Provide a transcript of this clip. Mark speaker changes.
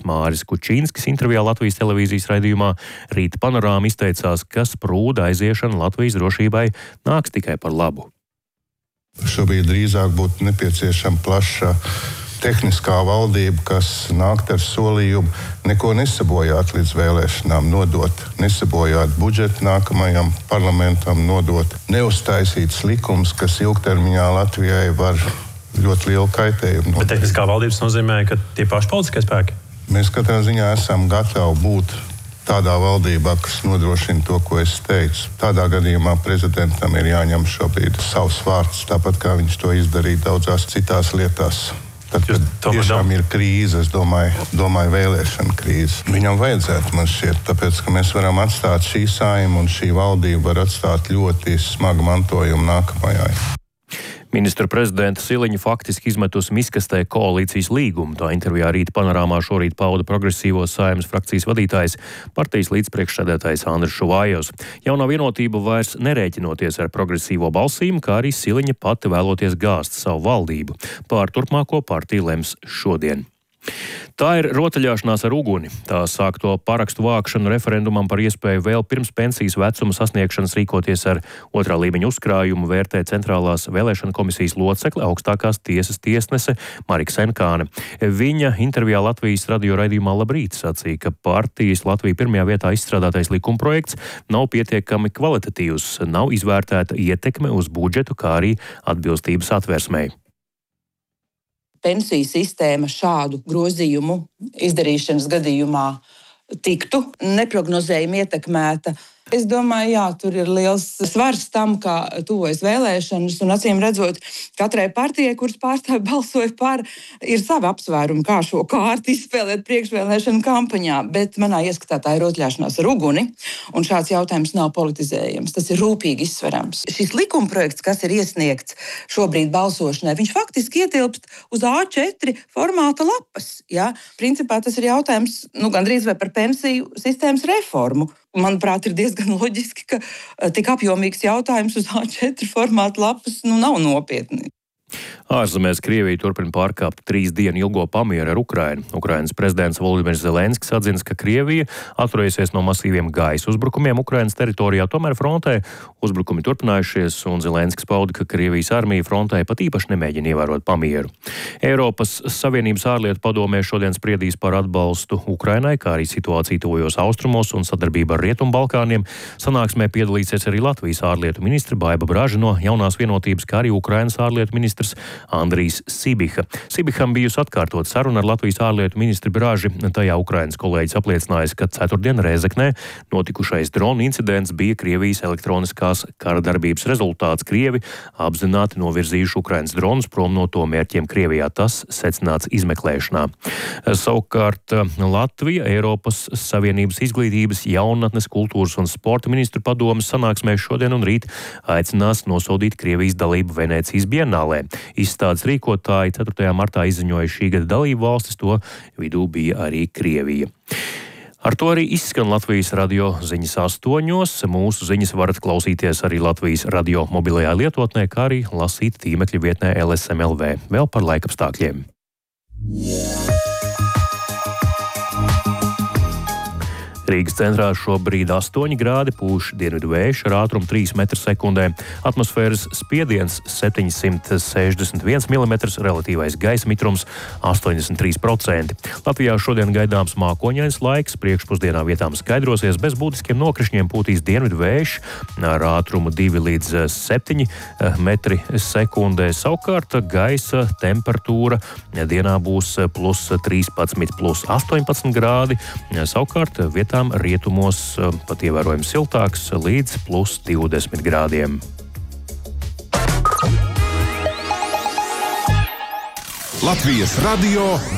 Speaker 1: Māris Kučīnskis intervijā Latvijas televīzijas raidījumā Rīta panorāma izteicās, ka sprūda aiziešana Latvijas drošībai nāks tikai par labu.
Speaker 2: Šobrīd drīzāk būtu nepieciešama plaša tehniskā valdība, kas nākt ar solījumu neko nesabojāt līdz vēlēšanām, nodot nesabojāt budžetu nākamajam parlamentam, nodot neuztaisīts likums, kas ilgtermiņā Latvijai var ļoti lielu kaitējumu.
Speaker 3: Bet tehniskā valdības nozīmē, ka tie paši politiskie spēki?
Speaker 2: Mēs katrā ziņā esam gatavi būt tādā valdībā, kas nodrošina to, ko es teicu. Tādā gadījumā prezidentam ir jāņem šobrīd savs vārds, tāpat kā viņš to izdarīja daudzās citās lietās. Tad, kad tiešām ir krīze, es domāju vēlēšana krīze. Viņam vajadzētu, man šķiet, tāpēc, ka mēs varam atstāt šī saima un šī valdība var atstāt ļoti smagu mantojumu nākamajai.
Speaker 1: Ministra prezidenta Siliņa faktiski izmetusi miskastē koalīcijas līgumu. Tā intervijā Rīta panorāmā šorīt pauda progresīvo Saeimas frakcijas vadītājs, partijas līdzpriekšsēdētājs Andris Šuvājos. Jaunā vienotība vairs nerēķinoties ar progresīvo balsīm, kā arī Siliņa pati vēloties gāzt savu valdību. Pār turpmāko partiju lems šodien. Tā ir rotaļāšanās ar uguni. Tā sākto parakstu vākšanu referendumam par iespēju vēl pirms pensijas vecuma sasniegšanas rīkoties ar otrā līmeņa uzkrājumu vērtē Centrālās vēlēšana komisijas locekle, augstākās tiesas tiesnese Marika Senkāne. Viņa intervijā Latvijas radio raidījumā Labrīt sacīja, ka partijas Latvija pirmajā vietā izstrādātais likumprojekts nav pietiekami kvalitatīvs, nav izvērtēta ietekme uz budžetu, kā arī atbilstības atversmei.
Speaker 4: Pensiju sistēma šādu grozījumu izdarīšanas gadījumā tiktu neprognozējami ietekmēta. Es domāju, jā, tur ir liels svars tam, kā tuvojas vēlēšanas, un acīm redzot, katrai partijai, kuras pārstāvji balsoja par, ir savi apsvērumi, kā šo kārtu izspēlēt priekšvēlēšanu kampaņā, bet manā ieskatā tā ir rotaļāšanās ar uguni, un šāds jautājums nav politizējams, tas ir rūpīgi izsverams. Šis likumprojekts, kas ir iesniegts šobrīd balsošanai, viņš faktiski ietilpst uz A4 formāta lapas, jā. Principā tas ir jautājums, gandrīz vai par pensiju sistēmas reformu. Manuprāt, ir diezgan loģiski, ka tik apjomīgs jautājums uz A4 formāta lapas nav nopietni.
Speaker 1: Ārzemēs Krievija turpina pārkāpt 3 dienu ilgo pamieru ar Ukrainu. Ukrainas prezidents Volodimirs Zelenskis atzina, ka Krievija atturējusies no masīviem gaisa uzbrukumiem Ukrainas teritorijā, tomēr frontē uzbrukumi turpinājušies, un Zelenskis pauda, ka Krievijas armija frontē pat īpaši nemēģina ievērot pamieru. Eiropas Savienības ārlietu padomē šodien spriedīs par atbalstu Ukrainai, kā arī situāciju tuvajos austrumos un sadarbību ar Rietumbalkāniem. Sanāksmē piedalīsies arī Latvijas ārlietu ministre Baiba Braža no Jaunās vienotības, kā arī Ukrainas ārlietu ministrs Andrijs Sibiha. Sibiham bijusi atkārtot saruna ar Latvijas ārlietu ministri Braži. Tajā Ukrainas kolēģis apliecinājis, ka ceturtdien Rēzeknē notikušais drona incidents bija Krievijas elektroniskās kara darbības rezultāts. Krievi apzināti novirzījuši Ukrainas dronus prom no to mērķiem Krievijā. Tas secināts izmeklēšanā. Savukārt Latvija Eiropas Savienības izglītības, jaunatnes, kultūras un sporta ministru padomes sanāksmē šodien un rīt aicinās nosodīt Krievijas dalību Venēcijas bienālē. Izstādes rīkotāji 4. martā izziņoja šī gada dalību valstis, to vidū bija arī Krievija. Ar to arī izskan Latvijas radio ziņas 8. Mūsu ziņas varat klausīties arī Latvijas radio mobilajā lietotnē, kā arī lasīt tīmekļa vietnē LSM.LV. Vēl par laikapstākļiem. Rīgas centrā šobrīd 8 grādi, pūš dienvidu vējš ar ātrumu 3 m/sekundē. Atmosfēras spiediens 761 mm, relatīvais gaisa mitrums 83%. Latvijā šodien gaidāms mākoņains laiks, priekšpusdienā vietām skaidrosies, bez būtiskiem nokrišņiem pūtīs dienvidu vējš ar ātrumu 2 līdz 7 m/sekundē. Savukārt gaisa temperatūra dienā būs +13, +18 grādi. Savukārt vietām rietumos pat ievērojami siltāks līdz +20 grādiem.
Speaker 5: Latvijas radio